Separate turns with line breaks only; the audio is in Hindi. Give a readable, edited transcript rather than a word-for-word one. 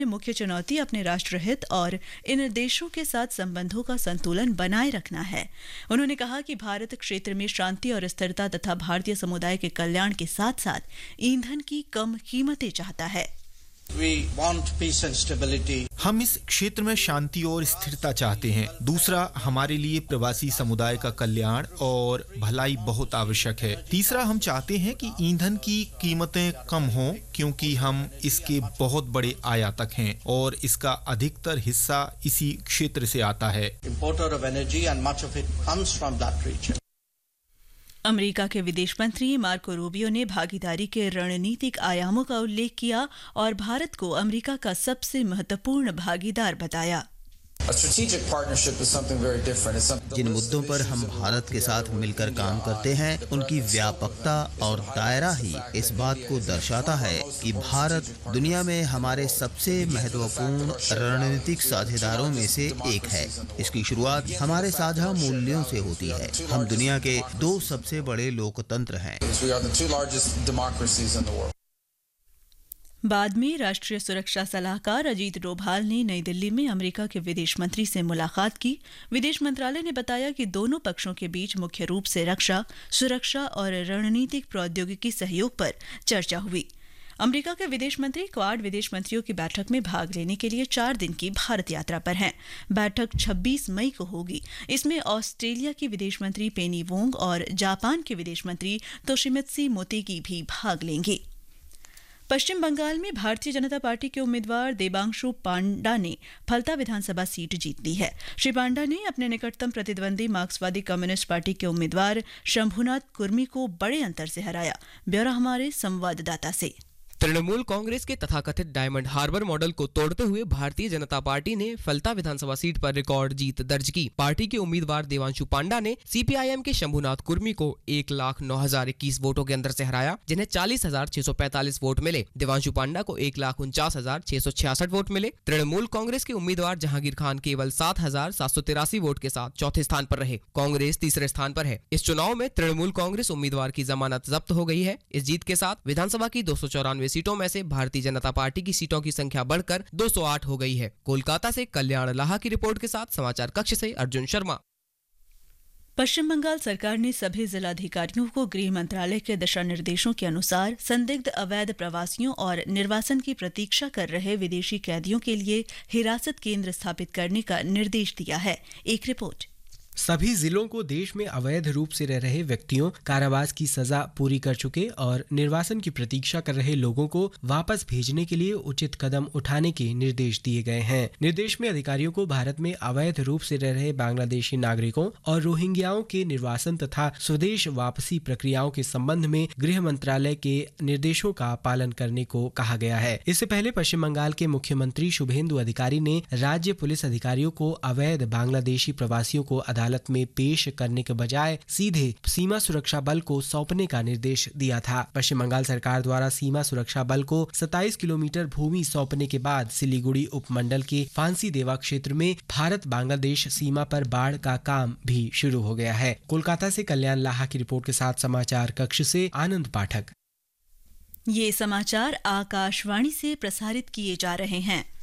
मुख्य चुनौती अपने राष्ट्रहित और इन देशों के साथ संबंधों का संतुलन बनाए रखना है। उन्होंने कहा कि भारत क्षेत्र में शांति और स्थिरता तथा भारतीय समुदाय के कल्याण के साथ साथ ईंधन की कम कीमतें चाहता है।
हम इस क्षेत्र में शांति और स्थिरता चाहते हैं। दूसरा, हमारे लिए प्रवासी समुदाय का कल्याण और भलाई बहुत आवश्यक है। तीसरा, हम चाहते हैं कि ईंधन की कीमतें कम हों क्योंकि हम इसके बहुत बड़े आयातक हैं और इसका अधिकतर हिस्सा इसी क्षेत्र से आता है।
अमेरिका के विदेश मंत्री मार्को रूबियो ने भागीदारी के रणनीतिक आयामों का उल्लेख किया और भारत को अमेरिका का सबसे महत्वपूर्ण भागीदार बताया।
जिन मुद्दों पर हम भारत के साथ मिलकर काम करते हैं, उनकी व्यापकता और दायरा ही इस बात को दर्शाता है कि भारत दुनिया में हमारे सबसे महत्वपूर्ण रणनीतिक साझेदारों में से एक है। इसकी शुरुआत हमारे साझा मूल्यों से होती है। हम दुनिया के 2 सबसे बड़े लोकतंत्र हैं।
बाद में राष्ट्रीय सुरक्षा सलाहकार अजीत डोभाल ने नई दिल्ली में अमेरिका के विदेश मंत्री से मुलाकात की। विदेश मंत्रालय ने बताया कि दोनों पक्षों के बीच मुख्य रूप से रक्षा, सुरक्षा और रणनीतिक प्रौद्योगिकी सहयोग पर चर्चा हुई। अमेरिका के विदेश मंत्री क्वाड विदेश मंत्रियों की बैठक में भाग लेने के लिए 4 दिन की भारत यात्रा पर हैं। बैठक 26 मई को होगी। इसमें ऑस्ट्रेलिया की विदेश मंत्री पेनी वोंग और जापान के विदेश मंत्री तोशिमित्सु मोटेगी भी भाग लेंगे। पश्चिम बंगाल में भारतीय जनता पार्टी के उम्मीदवार देबांशु पांडा ने फलता विधानसभा सीट जीत ली है। श्री पांडा ने अपने निकटतम प्रतिद्वंदी मार्क्सवादी कम्युनिस्ट पार्टी के उम्मीदवार शंभुनाथ कुर्मी को बड़े अंतर से हराया। ब्यौरा हमारे संवाददाता से।
तृणमूल कांग्रेस के तथाकथित डायमंड हार्बर मॉडल को तोड़ते हुए भारतीय जनता पार्टी ने फलता विधानसभा सीट पर रिकॉर्ड जीत दर्ज की। पार्टी के उम्मीदवार देवांशु पांडा ने सीपीआईएम के शंभुनाथ कुर्मी को 1,09,021 वोटों के अंतर से हराया, जिन्हें 40,645 वोट मिले। देवांशु पांडा को 1,49,666 वोट मिले। तृणमूल कांग्रेस के उम्मीदवार जहांगीर खान केवल 7,783 वोट के साथ चौथे स्थान पर रहे। कांग्रेस तीसरे स्थान पर है। इस चुनाव में तृणमूल कांग्रेस उम्मीदवार की जमानत जब्त हो गई है। इस जीत के साथ विधानसभा की 294 सीटों में से भारतीय जनता पार्टी की सीटों की संख्या बढ़कर 208 हो गई है। कोलकाता से कल्याण लाहा की रिपोर्ट के साथ समाचार कक्ष से अर्जुन शर्मा।
पश्चिम बंगाल सरकार ने सभी जिलाधिकारियों को गृह मंत्रालय के दिशा निर्देशों के अनुसार संदिग्ध अवैध प्रवासियों और निर्वासन की प्रतीक्षा कर रहे विदेशी कैदियों के लिए हिरासत केंद्र स्थापित करने का निर्देश दिया है। एक रिपोर्ट।
सभी जिलों को देश में अवैध रूप से रह रहे व्यक्तियों, कारावास की सजा पूरी कर चुके और निर्वासन की प्रतीक्षा कर रहे लोगों को वापस भेजने के लिए उचित कदम उठाने के निर्देश दिए गए हैं। निर्देश में अधिकारियों को भारत में अवैध रूप से रह रहे बांग्लादेशी नागरिकों और रोहिंग्याओं के निर्वासन तथा स्वदेश वापसी प्रक्रियाओं के संबंध में गृह मंत्रालय के निर्देशों का पालन करने को कहा गया है। इससे पहले पश्चिम बंगाल के मुख्यमंत्री शुभेंदु अधिकारी ने राज्य पुलिस अधिकारियों को अवैध बांग्लादेशी प्रवासियों को अदालत में पेश करने के बजाय सीधे सीमा सुरक्षा बल को सौंपने का निर्देश दिया था। पश्चिम बंगाल सरकार द्वारा सीमा सुरक्षा बल को 27 किलोमीटर भूमि सौंपने के बाद सिलीगुड़ी उपमंडल के फांसी देवा क्षेत्र में भारत बांग्लादेश सीमा पर बाढ़ का काम भी शुरू हो गया है। कोलकाता से कल्याण लाहा की रिपोर्ट के साथ समाचार कक्ष से आनंद पाठक।
ये समाचार आकाशवाणी से प्रसारित किए जा रहे हैं।